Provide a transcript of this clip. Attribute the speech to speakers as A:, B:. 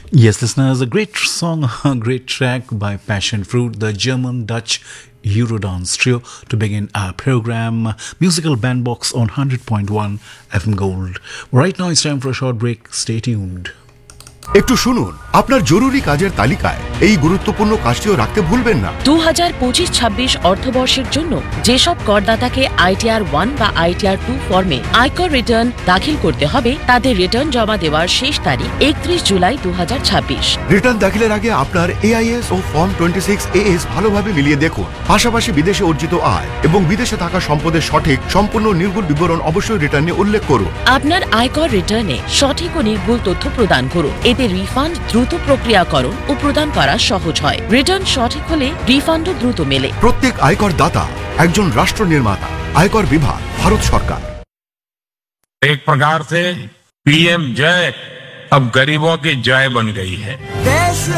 A: Yes, listeners, a great song, a great track by Passion Fruit, the German Dutch Eurodance trio, to begin our program, Musical Bandbox on 100.1 FM Gold. Right now, it's time for a short break. Stay tuned.
B: একটু শুনুন, আপনার জরুরি কাজের তালিকায় এই গুরুত্বপূর্ণ কাজটিও রাখতে ভুলবেন না।
C: 2025-26 অর্থবর্ষের জন্য যেসব করদাতাকে ITR 1 বা ITR 2 ফর্মে আয়কর রিটার্ন দাখিল করতে হবে, তাদের রিটার্ন জমা দেওয়ার শেষ তারিখ 31 জুলাই 2026।
B: রিটার্ন দাখিলের আগে আপনার AIS ও ফর্ম 26 AS ভালোভাবে মিলিয়ে দেখুন। পাশাপাশি বিদেশে অর্জিত আয় এবং বিদেশে থাকা সম্পদের সঠিক সম্পূর্ণ নির্ভুল বিবরণ অবশ্যই রিটার্নে উল্লেখ করুন।
C: আপনার আয়কর রিটার্নে সঠিক ও নির্ভুল তথ্য প্রদান করুন। এতে রিফান্ড দ্রুত প্রক্রিয়াকরণ ও প্রদান করা সহজ হয়। রিটার্ন সঠিক হলে রিফান্ডও দ্রুত মেলে।
B: প্রত্যেক আয়কর দাতা একজন রাষ্ট্র নির্মাতা। আয়কর বিভাগ, ভারত সরকার।
D: एक प्रकार से PM जय अब गरीबों की जय बन गई है।